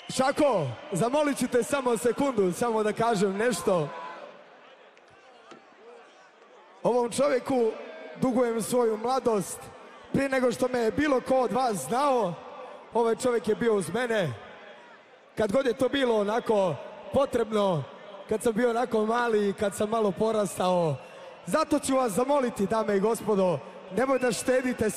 Šako, zamolit ću te samo sekundu, samo da kažem nešto. Ovom čovjeku dugujem svoju mladost. Prije nego što me je bilo ko od vas znao, ovaj čovjek je bio uz mene. Kad god je to bilo onako potrebno, kad sam bio onako mali i kad sam malo porastao. Zato ću vas zamoliti, dame i gospodo, nemoj da štedite